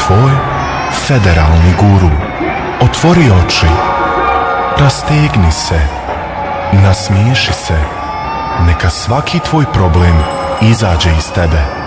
tvoj federalni guru. Otvori oči, rastegni se, nasmiješi se, neka svaki tvoj problem izađe iz tebe.